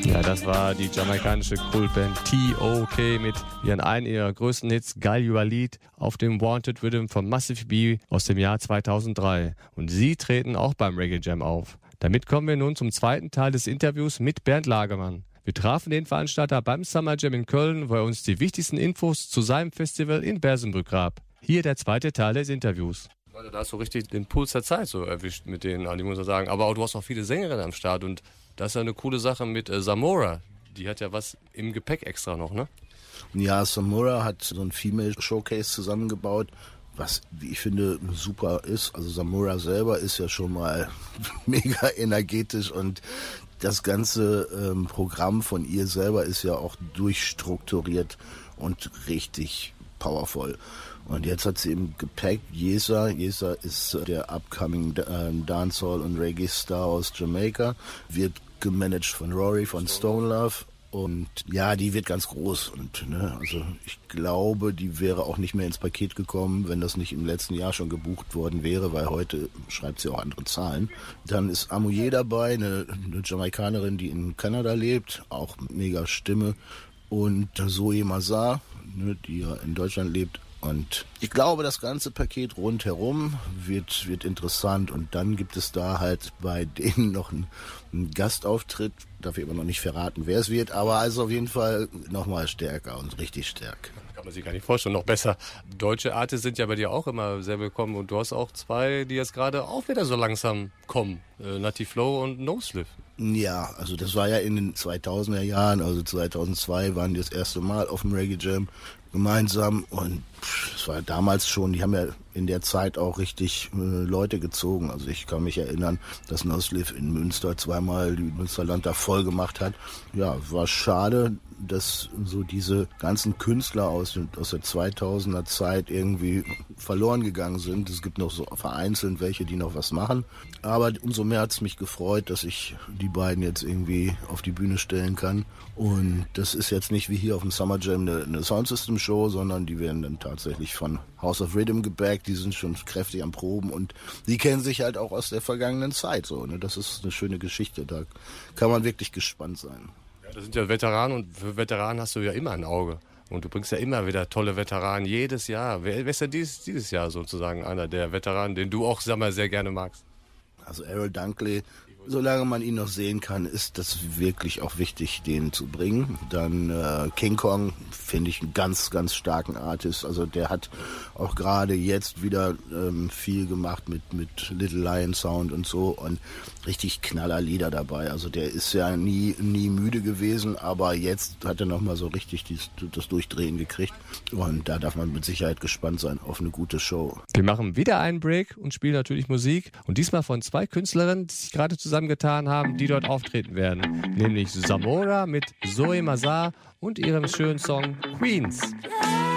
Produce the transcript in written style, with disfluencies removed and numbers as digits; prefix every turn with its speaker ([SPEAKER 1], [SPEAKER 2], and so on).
[SPEAKER 1] Ja, das war die jamaikanische Kultband T.O.K. mit einen ihrer größten Hits, Geil You Are Lead, auf dem Wanted Rhythm von Massive B aus dem Jahr 2003. Und sie treten auch beim Reggae Jam auf. Damit kommen wir nun zum zweiten Teil des Interviews mit Bernd Lagemann. Wir trafen den Veranstalter beim Summer Jam in Köln, wo er uns die wichtigsten Infos zu seinem Festival in Bersenbrück gab. Hier der zweite Teil des Interviews. Da hast du richtig den Puls der Zeit so erwischt mit denen, die muss man sagen. Aber auch, du hast auch viele Sängerinnen am Start und das ist ja eine coole Sache mit Zamora. Die hat ja was im Gepäck extra noch, ne?
[SPEAKER 2] Ja, Zamora hat so ein Female Showcase zusammengebaut, was, wie ich finde, super ist. Also Zamora selber ist ja schon mal mega energetisch und das ganze Programm von ihr selber ist ja auch durchstrukturiert und richtig powerful. Und jetzt hat sie im Gepäck Yesa. Yesa ist der upcoming Dancehall und Reggae Star aus Jamaika. Wird gemanagt von Rory von Stone Love. Und ja, die wird ganz groß. Und also ich glaube, die wäre auch nicht mehr ins Paket gekommen, wenn das nicht im letzten Jahr schon gebucht worden wäre, weil heute schreibt sie auch andere Zahlen. Dann ist Amouye dabei, eine Jamaikanerin, die in Kanada lebt, auch mega Stimme. Und Zoe Mazar, die ja in Deutschland lebt. Und ich glaube, das ganze Paket rundherum wird interessant. Und dann gibt es da halt bei denen noch einen Gastauftritt. Darf ich aber noch nicht verraten, wer es wird. Aber also auf jeden Fall nochmal stärker und richtig stark.
[SPEAKER 1] Kann man sich gar nicht vorstellen, noch besser. Deutsche Artists sind ja bei dir auch immer sehr willkommen. Und du hast auch zwei, die jetzt gerade auch wieder so langsam kommen. Nutty Flow und No Slip.
[SPEAKER 2] Ja, also das war ja in den 2000er Jahren. Also 2002 waren die das erste Mal auf dem Reggae Jam gemeinsam und es war damals schon, die haben ja in der Zeit auch richtig Leute gezogen. Also ich kann mich erinnern, dass Nosliv in Münster zweimal die Münsterland da voll gemacht hat. Ja, war schade, dass so diese ganzen Künstler aus der 2000er Zeit irgendwie verloren gegangen sind. Es gibt noch so vereinzelt welche, die noch was machen. Aber umso mehr hat es mich gefreut, dass ich die beiden jetzt irgendwie auf die Bühne stellen kann. Und das ist jetzt nicht wie hier auf dem Summer Jam eine Soundsystem-Show, sondern die werden dann tatsächlich von House of Rhythm gebackt. Die sind schon kräftig am Proben und die kennen sich halt auch aus der vergangenen Zeit. So, ne? Das ist eine schöne Geschichte. Da kann man wirklich gespannt sein.
[SPEAKER 1] Das sind ja Veteranen und für Veteranen hast du ja immer ein Auge. Und du bringst ja immer wieder tolle Veteranen, jedes Jahr. Wer ist denn dieses Jahr sozusagen einer der Veteranen, den du auch, sag mal, sehr gerne magst?
[SPEAKER 2] Also Errol Dunkley, solange man ihn noch sehen kann, ist das wirklich auch wichtig, den zu bringen. Dann King Kong finde ich einen ganz, ganz starken Artist. Also der hat auch gerade jetzt wieder viel gemacht mit Little Lion Sound und so und richtig knaller Lieder dabei. Also der ist ja nie müde gewesen, aber jetzt hat er nochmal so richtig das Durchdrehen gekriegt. Und da darf man mit Sicherheit gespannt sein auf eine gute Show.
[SPEAKER 1] Wir machen wieder einen Break und spielen natürlich Musik. Und diesmal von zwei Künstlerinnen, die sich gerade zusammengetan haben, die dort auftreten werden. Nämlich Zamora mit Zoe Mazar und ihrem schönen Song Queens.
[SPEAKER 3] Yeah.